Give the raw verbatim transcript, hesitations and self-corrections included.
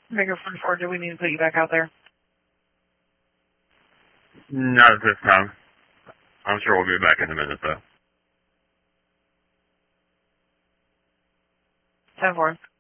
Maker forty-four, do we need to put you back out there? Not at this time. I'm sure we'll be back in a minute, though. ten four.